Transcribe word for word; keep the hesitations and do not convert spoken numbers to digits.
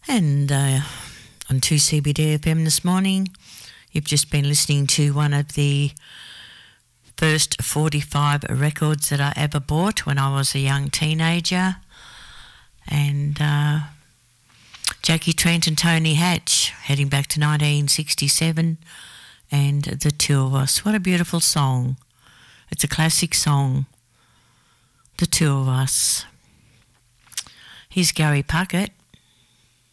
And uh, on two C B D F M this morning, you've just been listening to one of the first forty-five records that I ever bought when I was a young teenager. And uh, Jackie Trent and Tony Hatch, heading back to nineteen sixty-seven, and The Two of Us. What a beautiful song. It's a classic song, The Two of Us. Here's Gary Puckett